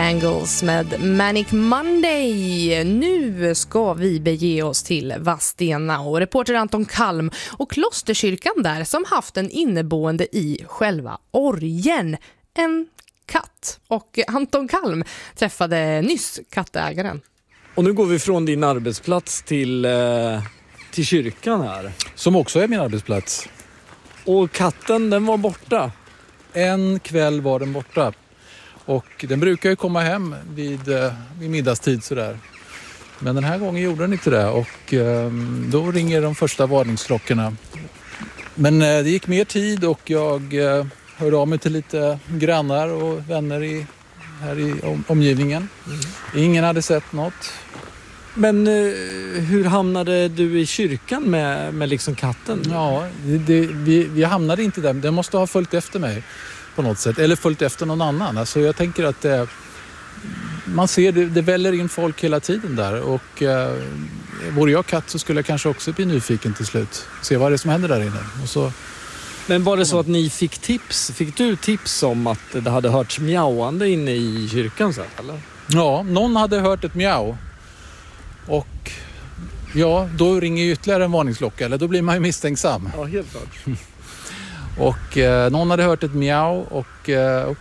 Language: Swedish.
Bangles med Manic Monday. Nu ska vi bege oss till Vadstena och reporter Anton Kalm och klosterkyrkan där som haft en inneboende i själva orgeln. En katt. Och Anton Kalm träffade nyss kattägaren. Och nu går vi från din arbetsplats till kyrkan här. Som också är min arbetsplats. Och katten, den var borta. En kväll var den borta. Och den brukar ju komma hem vid middagstid sådär. Men den här gången gjorde den inte det. Och då ringer de första varningsklockorna. Men det gick mer tid och jag hörde av mig till lite grannar och vänner här i omgivningen. Ingen hade sett något. Men hur hamnade du i kyrkan med liksom katten? Ja, vi hamnade inte där. Den måste ha följt efter mig på något sätt. Eller följt efter någon annan. Alltså jag tänker att man ser det väller in folk hela tiden där. Och vore jag katt så skulle jag kanske också bli nyfiken till slut. Se vad det är som händer där inne. Och så... Men var det så att ni fick tips? Fick du tips om att det hade hörts mjauande inne i kyrkan så, eller? Ja, någon hade hört ett mjau. Och ja, då ringer ju ytterligare en varningsklocka. Eller då blir man ju misstänksam. Ja, helt klart. Och någon hade hört ett mjau och